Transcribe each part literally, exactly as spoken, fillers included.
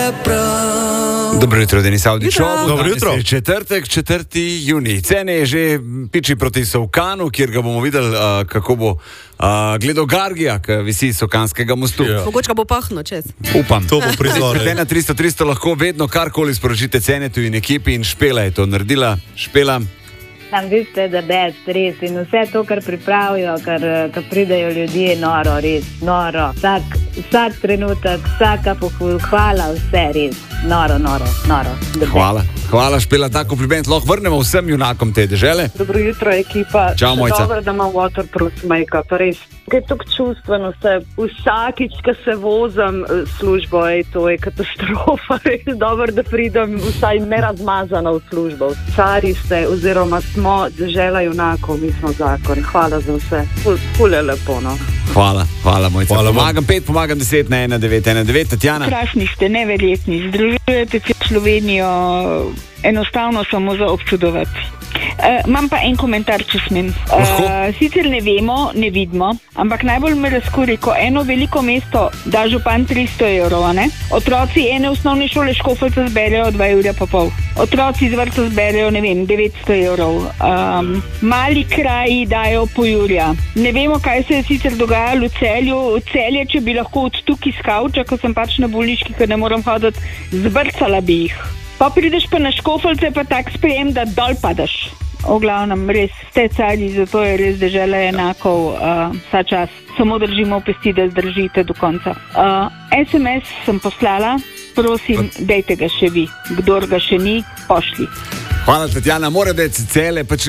prav. Dobro jutro, Denis Avdićov. Dobro jutro. Četrtek, četrti junij. Cene je že piči proti Sovkanu, kjer ga bomo videli, uh, kako bo uh, gledal Gargija, ki visi iz Sovkanskega mostu. Ja. Mogoče ga bo pahnil čez. Upam. To bo prizor. Na tristo tristo lahko vedno karkoli sporočite Cenetu in ekipi in Špela je to naredila. Špela. Tam vidite, da best, res. In vse to, kar pripravijo, kar, kar pridejo ljudje, noro, res, noro. Vsak, vsak trenutek, vsaka pohvala, vse res. Noro, noro, noro. Hvala. Hvala, Špela, ta kompliment lahko vrnemo vsem junakom te dežele. Dobro jutro, ekipa. Čau, Mojca. Dobro, da imam waterproof make-up, res. Kaj je tako čustveno vse. Vsakič, ko se vozim službo, ej, to je katastrofa. Res dobro, da pridem vsaj nerazmazano v službo. Cari ste, oziroma smo dežela junakov, mi smo zakon. Hvala za vse. Ful, ful je lepo, no. Hvala, hvala, Mojca. Hvala, pomagam pet, pomagam deset na ena devet ena devet. Tatjana. Krasni ste, neverjetni. Združujete Slovenijo enostavno samo za občudovati. Uh, imam pa en komentar, če smem. Uh, sicer ne vemo, ne vidimo, ampak najbolj me razkuri, ko eno veliko mesto da župan tristo evrov, ne? Otroci ene osnovne šole Škofljica zberejo dva evra pa pol. Otroci iz vrtca zberejo, ne vem, devetsto evrov. Um, mali kraji dajo po jurja. Ne vemo, kaj se je sicer dogajalo v Celju. V Celje, če bi lahko od tukaj iz kavča, ko sem pač na bolniški, ker ne moram hoditi, zbrcala bi jih. Pa prideš pa na Škofljice, pa tak sprejem, da dol padaš. O glavnem, res ste cari, zato je res dežela enakov uh, vsa čas. Samo držimo pesti, da zdržite do konca. Uh, es em es sem poslala, prosim, dejte ga še vi. Kdor ga še ni, pošli. Hvala, Tatjana, mora deti cele, pač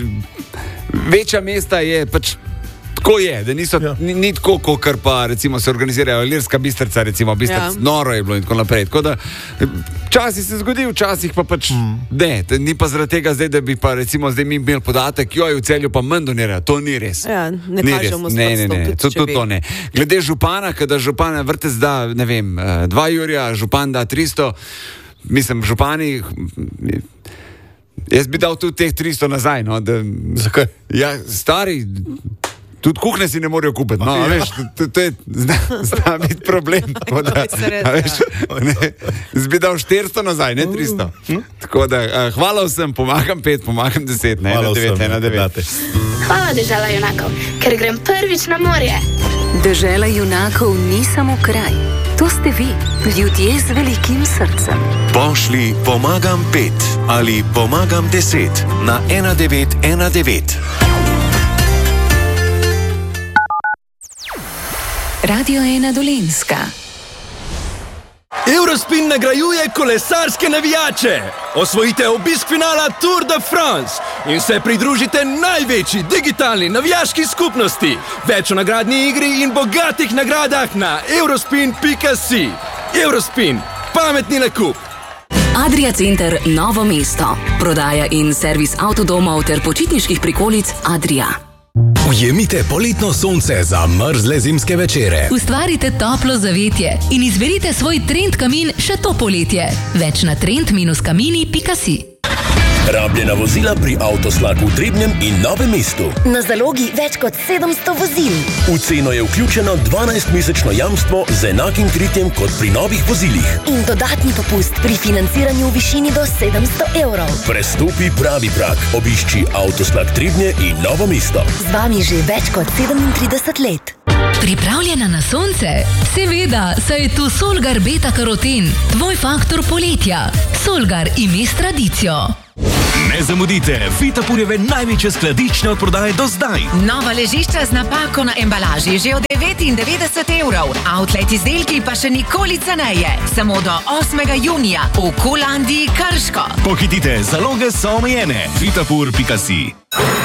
večja mesta je pač tako je, da niso, ja. ni, ni tako, ko kar pa recimo se organizirajo Ilirska Bistrica, recimo Bistrica, ja. Noro je bilo in tako naprej. Tako da včasih se zgodi, včasih pa pač mm. ne, ni pa zaradi tega zdaj, da bi pa recimo zdaj mi imeli podatek, joj, v Celju pa manj donirajo, to ni res. Ja, ne ni kažemo res. Ne, ne, ne, to, to, to ne. Glede župana, kada župan vrtec da, ne vem, dva jurja, župan da tristo, mislim, župani, jaz bi dal tudi teh tristo nazaj, no, da, zakaj? Ja, stari, tudi kuhne si ne morejo kupiti, no, a veš, to, to je, zna, zna biti problem, tako da, a veš, ne, bi dal štiristo nazaj, ne tristo. Tako da, hvala vsem, pomagam pet, pomagam deset, ne, ena devet, ena devet. Hvala, dežela junakov, ker grem prvič na morje. Dežela junakov ni samo kraj, to ste vi, ljudje z velikim srcem. Pošli pomagam pet ali pomagam deset na ena devet ena devet. Radio ena Dolenjska. Eurospin nagrajuje kolesarske navijače. Osvojite obisk finala Tour de France in se pridružite največji digitalni navijaški skupnosti. Več o nagradni igri in bogatih nagradah na eurospin pika si. Eurospin, pametni nakup. Adria Center Novo mesto. Prodaja in servis avtodomov ter počitniških prikolic Adria. Ujemite poletno sonce za mrzle zimske večere. Ustvarite toplo zavetje in izberite svoj trend kamin še to poletje. Več na trend kamini pika si. Rabljena vozila pri Avtoslaku v Trebnjem in Novem mestu. Na zalogi več kot sedemsto vozil. V ceno je vključeno dvanajstmesečno jamstvo z enakim kritjem kot pri novih vozilih. In dodatni popust pri financiranju v višini do sedemsto evrov. Prestopi pravi prag. Obišči Avtoslak Trebnje in Novo mesto. Z vami že več kot sedemintrideset let. Pripravljena na sonce? Seveda, saj je tu Solgar Beta Karoten, tvoj faktor poletja. Solgar ime s tradicijo. Ne zamudite Vitapurjeve največje skladiščne odprodaje do zdaj. Nova ležišča z napako na embalaži že od devetindevetdeset evrov. Outlet izdelki pa še nikoli ceneje. Samo do osmega junija v Kolandiji Krško. Pohitite, zaloge so omejene. Vitapur pika si.